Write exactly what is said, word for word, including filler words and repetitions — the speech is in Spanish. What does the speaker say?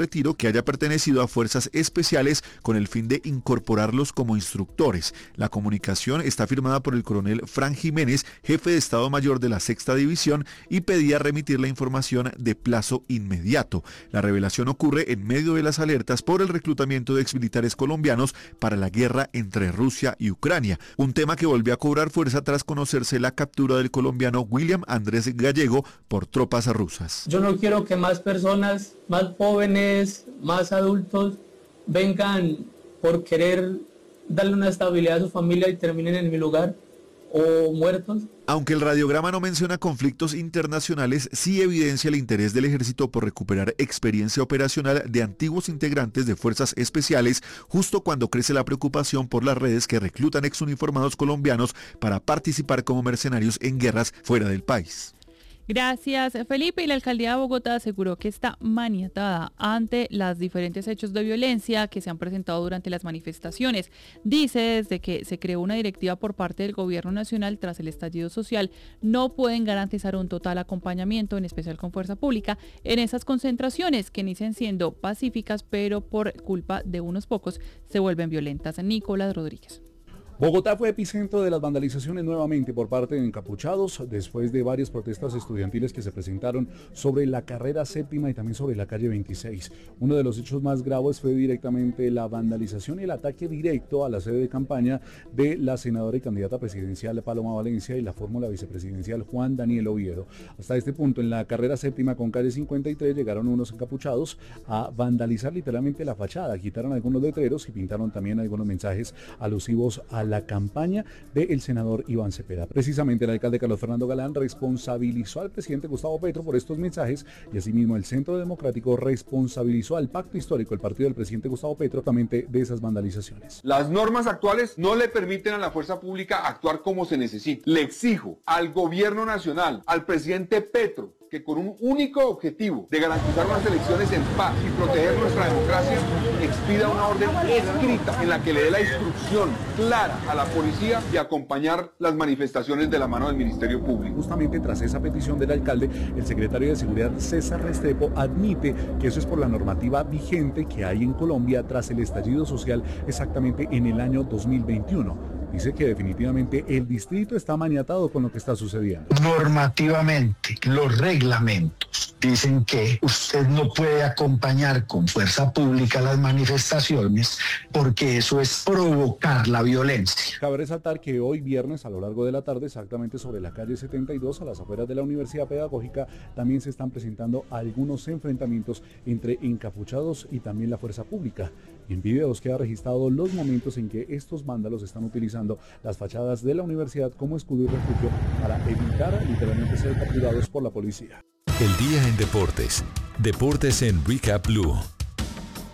retiro que haya pertenecido a fuerzas especiales con el fin de incorporarlos como instructores. La comunicación está firmada por el coronel Fran Jiménez, jefe de Estado Mayor de la Sexta División, y pedía remitir la información de plazo inmediato. La revelación ocurre en medio de las alertas por el reclutamiento de exmilitares colombianos para la guerra entre Rusia y Ucrania, un tema que volvió a cobrar fuerza tras conocerse la captura del colombiano William Andrés Gallego por tropas rusas. Yo no quiero que más personas, más jóvenes, más adultos vengan por querer darle una estabilidad a su familia y terminen en mi lugar o muertos. Aunque el radiograma no menciona conflictos internacionales, sí evidencia el interés del ejército por recuperar experiencia operacional de antiguos integrantes de fuerzas especiales, justo cuando crece la preocupación por las redes que reclutan exuniformados colombianos para participar como mercenarios en guerras fuera del país. Gracias, Felipe. Y la alcaldía de Bogotá aseguró que está maniatada ante los diferentes hechos de violencia que se han presentado durante las manifestaciones. Dice, desde que se creó una directiva por parte del gobierno nacional tras el estallido social, no pueden garantizar un total acompañamiento, en especial con fuerza pública, en esas concentraciones que inician siendo pacíficas, pero por culpa de unos pocos se vuelven violentas. Nicolás Rodríguez. Bogotá fue epicentro de las vandalizaciones nuevamente por parte de encapuchados después de varias protestas estudiantiles que se presentaron sobre la carrera séptima y también sobre la calle veintiséis. Uno de los hechos más graves fue directamente la vandalización y el ataque directo a la sede de campaña de la senadora y candidata presidencial Paloma Valencia y la fórmula vicepresidencial Juan Daniel Oviedo. Hasta este punto, en la carrera séptima con calle cincuenta y tres, llegaron unos encapuchados a vandalizar literalmente la fachada, quitaron algunos letreros y pintaron también algunos mensajes alusivos a la campaña del senador Iván Cepeda. Precisamente el alcalde Carlos Fernando Galán responsabilizó al presidente Gustavo Petro por estos mensajes y asimismo el Centro Democrático responsabilizó al pacto histórico, el partido del presidente Gustavo Petro, también de esas vandalizaciones. Las normas actuales no le permiten a la fuerza pública actuar como se necesita. Le exijo al gobierno nacional, al presidente Petro, que con un único objetivo de garantizar unas elecciones en paz y proteger nuestra democracia, expida una orden escrita en la que le dé la instrucción clara a la policía de acompañar las manifestaciones de la mano del Ministerio Público. Justamente tras esa petición del alcalde, el secretario de Seguridad César Restrepo admite que eso es por la normativa vigente que hay en Colombia tras el estallido social exactamente en el año dos mil veintiuno. Dice que definitivamente el distrito está maniatado con lo que está sucediendo. Normativamente, los reglamentos dicen que usted no puede acompañar con fuerza pública las manifestaciones porque eso es provocar la violencia. Cabe resaltar que hoy viernes a lo largo de la tarde, exactamente sobre la calle setenta y dos, a las afueras de la Universidad Pedagógica, también se están presentando algunos enfrentamientos entre encapuchados y también la fuerza pública. Y en videos queda registrado los momentos en que estos vándalos están utilizando las fachadas de la universidad como escudo y refugio para evitar literalmente ser capturados por la policía. El día en deportes. Deportes en Recap Blue.